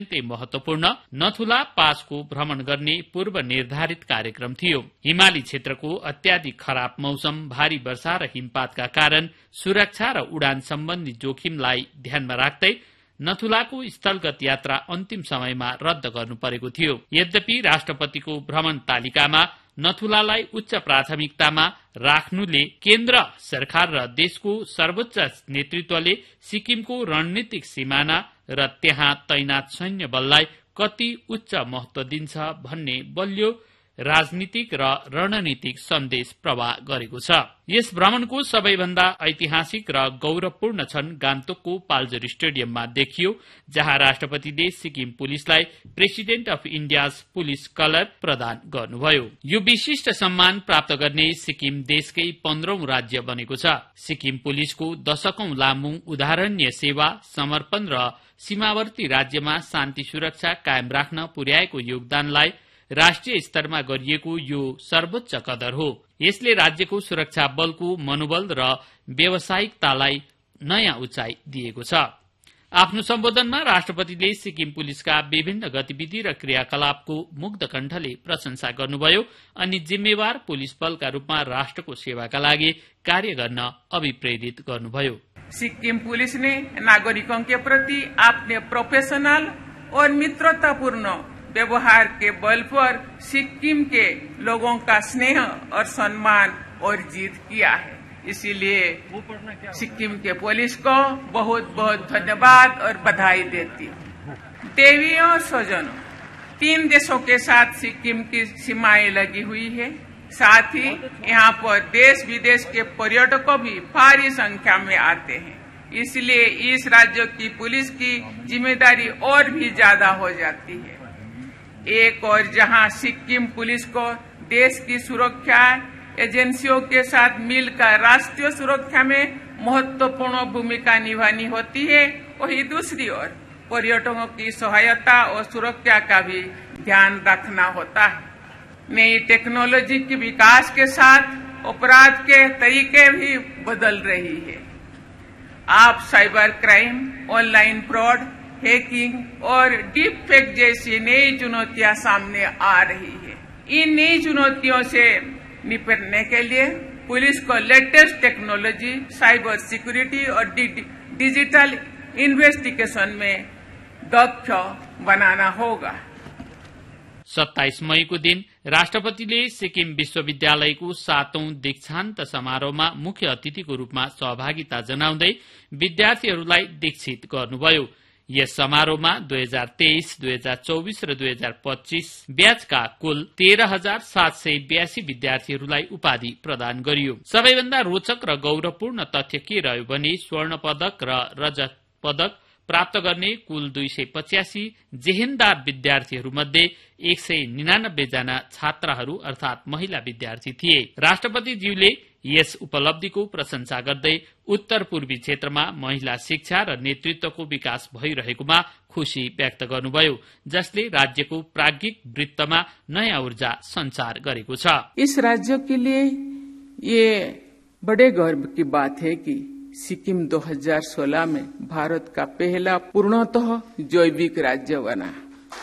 अत्यन्तै महत्वपूर्ण नथुला पासको भ्रमण गर्ने पूर्व निर्धारित कार्यक्रम थियो। हिमाली क्षेत्रको अत्याधिक खराब मौसम, भारी वर्षा र हिमपातका कारण सुरक्षा र उडान सम्बन्धी जोखिमलाई ध्यानमा राख्दै नथुलाको स्थलगत यात्रा अन्तिम समयमा रद्द गर्नु परेको थियो। यद्यपि राष्ट्रपतिको भ्रमण तालिकामा नथुलालाई उच्च प्राथमिकतामा राख्नुले केन्द्र सरकार र देशको सर्वोच्च नेतृत्वले सिक्किमको रणनीतिक सिमाना र त्यहाँ तैनात सैन्य बललाई कति उच्च महत्व दिन्छ भन्ने बलियो राजनीतिक र रणनीतिक सन्देश प्रवाह गरेको छ। यस भ्रमणको सबैभन्दा ऐतिहासिक र गौरवपूर्ण क्षण गान्तोकको पाल्जर स्टेडियममा देखियो, जहाँ राष्ट्रपतिले सिक्किम पुलिसलाई प्रेसिडेन्ट अफ इण्डियाज पुलिस कलर प्रदान गर्नुभयो। यो विशिष्ट सम्मान प्राप्त गर्ने सिक्किम देशकै 15औं राज्य बनेको छ। सिक्किम पुलिसको दशकौं लामो उदाहरणीय सेवा, समर्पण र सीमावर्ती राज्यमा शान्ति सुरक्षा कायम राख्न पुर्याएको योगदानलाई राष्ट्रिय स्तरमा गरिएको यो सर्वोच्च कदर हो। यसले राज्यको सुरक्षा बलको मनोबल र व्यावसायिकतालाई नयाँ उचाइ दिएको छ। आफ्नो सम्बोधनमा राष्ट्रपतिले सिक्किम पुलिसका विभिन्न गतिविधि र क्रियाकलापको मुग्ध कण्ठले प्रशंसा गर्नुभयो अनि जिम्मेवार पुलिस बलका रूपमा राष्ट्रको सेवाका लागि कार्य गर्न अभिप्रेरित गर्नुभयो। सिक्किम पुलिस ने नागरिकों के प्रति अपने प्रोफेशनल और मित्रतापूर्ण व्यवहार के बल पर सिक्किम के लोगों का स्नेह और सम्मान अर्जित किया है। इसीलिए सिक्किम के पुलिस को बहुत बहुत धन्यवाद और बधाई देती हूँ। देवियों और स्वजनों, 3 देशों के साथ सिक्किम की सीमाएं लगी हुई है। साथ ही यहाँ पर देश विदेश के पर्यटकों भी भारी संख्या में आते हैं। इसलिए इस राज्य की पुलिस की जिम्मेदारी और भी ज्यादा हो जाती है। एक और जहां सिक्किम पुलिस को देश की सुरक्षा एजेंसियों के साथ मिलकर राष्ट्रीय सुरक्षा में महत्वपूर्ण भूमिका निभानी होती है, वही दूसरी ओर पर्यटकों की सहायता और सुरक्षा का भी ध्यान रखना होता है। नई टेक्नोलॉजी के विकास के साथ अपराध के तरीके भी बदल रही है। आप cyber crime, online fraud, hacking और डीप फेक जैसी नई चुनौतियां सामने आ रही है। इन नई चुनौतियों से निपटने के लिए पुलिस को लेटेस्ट टेक्नोलॉजी, साइबर सिक्योरिटी और डिजिटल इन्वेस्टिगेशन में दक्ष बनाना होगा। 27 मईको दिन राष्ट्रपतिले सिक्किम विश्वविद्यालयको 7औं दीक्षान्त समारोहमा मुख्य अतिथिको रूपमा सहभागिता जनाउँदै विद्यार्थीहरूलाई दीक्षित गर्नुभयो। यस समारोहमा 2023, 2024 र 2025 ब्याचका कुल 13,782 विद्यार्थीहरूलाई उपाधि प्रदान गरियो। सबैभन्दा रोचक र गौरवपूर्ण तथ्य के रह्यो भने स्वर्ण पदक र रजत पदक प्राप्त गर्ने कुल 285 जेहेन्दार विद्यार्थीहरूमध्ये 199 जना छात्राहरू अर्थात महिला विद्यार्थी थिए। राष्ट्रपतिज्यूले यस उपलब्धिको प्रशंसा गर्दै उत्तर पूर्वी क्षेत्रमा महिला शिक्षा र नेतृत्वको विकास भइरहेकोमा खुशी व्यक्त गर्नुभयो, जसले राज्यको प्राज्ञिक वृत्तमा नयाँ ऊर्जा संचार गरेको छ। इस राज्य के लिए ये बड़े गर्व की बात है कि सिक्किम 2016 में भारत का पहला पूर्णतः जैविक राज्य बना।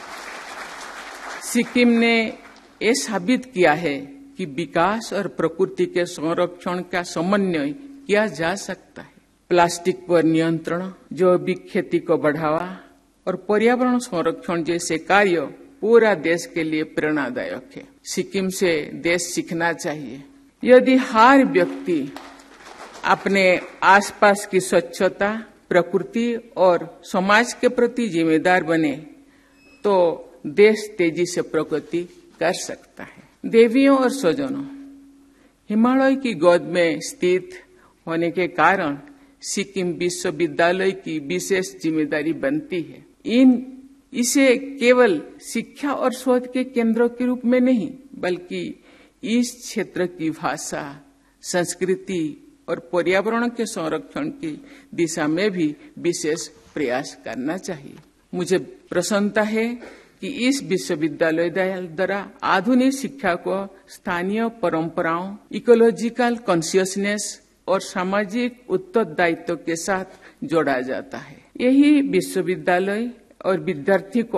सिक्किम ने ये साबित किया है कि विकास और प्रकृति के संरक्षण का समन्वय किया जा सकता है। प्लास्टिक पर नियंत्रण, जैविक खेती को बढ़ावा और पर्यावरण संरक्षण जैसे कार्य पूरा देश के लिए प्रेरणादायक है। सिक्किम से देश सीखना चाहिए। यदि हर व्यक्ति अपने आसपास की स्वच्छता, प्रकृति और समाज के प्रति जिम्मेदार बने तो देश तेजी से प्रगति कर सकता है। देवियों और स्वजनों, हिमालय की गोद में स्थित होने के कारण सिक्किम विश्वविद्यालय की विशेष जिम्मेदारी बनती है। इसे केवल शिक्षा और शोध के केंद्र के रूप में नहीं, बल्कि इस क्षेत्र की भाषा, संस्कृति और पर्यावरण के संरक्षण की दिशा में भी विशेष प्रयास करना चाहिए। मुझे प्रसन्नता है कि इस विश्वविद्यालय द्वारा आधुनिक शिक्षा को स्थानीय परंपराओं, इकोलॉजिकल कॉन्शियसनेस और सामाजिक उत्तरदायित्व के साथ जोड़ा जाता है। यही विश्वविद्यालय और विद्यार्थी को